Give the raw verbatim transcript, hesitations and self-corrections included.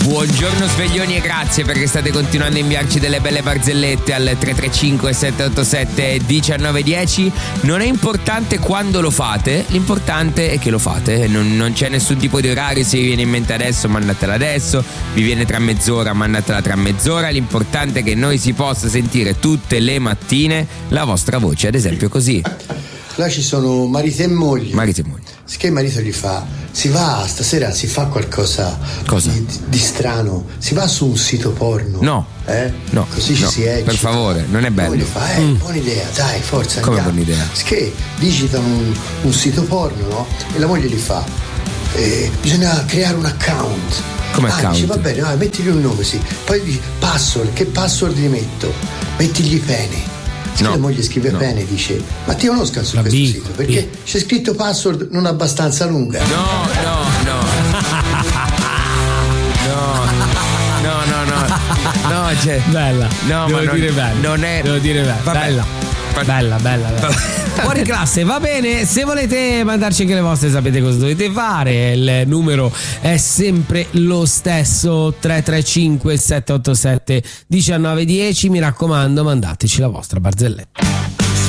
Buongiorno sveglioni e grazie perché state continuando a inviarci delle belle barzellette al tre tre cinque sette otto sette uno nove uno zero. Non è importante quando lo fate, l'importante è che lo fate. Non, non c'è nessun tipo di orario, se vi viene in mente adesso mandatela adesso, vi viene tra mezz'ora mandatela tra mezz'ora. L'importante è che noi si possa sentire tutte le mattine la vostra voce, ad esempio così. Là ci sono marito e moglie. Marito e moglie. Che il marito gli fa: si va stasera, si fa qualcosa di, di strano, si va su un sito porno. No. Eh? No. Così ci no, si eccita. Per favore, non è bello. Gli fa: eh, mm. buona idea, dai, forza. Come andiamo. buona idea? Che digitano un, un sito porno, no? E la moglie gli fa: eh, bisogna creare un account. Come ah, account? Dice, va bene, vai, mettigli un nome, sì. Poi dice: password, che password gli metto? Mettigli pene. Se no, la moglie scrive no. bene, dice: ma ti conoscano su la questo B, sito? Perché B. c'è scritto password non abbastanza lunga. No, no, no. No, no, no, no. No, cioè. Bella. No, Devo ma dire non, bella. non è. Devo dire bella. Vabbè. Bella. Bella, bella, bella. Fuori classe, va bene. Se volete mandarci anche le vostre, sapete cosa dovete fare. Il numero è sempre lo stesso: tre tre cinque sette otto sette uno nove uno zero. Mi raccomando, mandateci la vostra barzelletta.